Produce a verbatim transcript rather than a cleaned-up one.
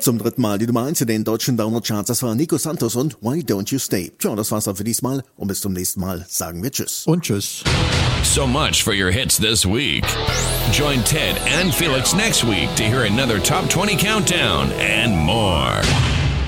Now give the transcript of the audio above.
Zum dritten Mal die Nummer eins in den deutschen Download-Charts. Das war Nico Santos und Why Don't You Stay. Tja, das war's dann für diesmal und bis zum nächsten Mal sagen wir Tschüss. Und Tschüss. So much for your hits this week. Join Ted and Felix next week to hear another Top twenty Countdown and more.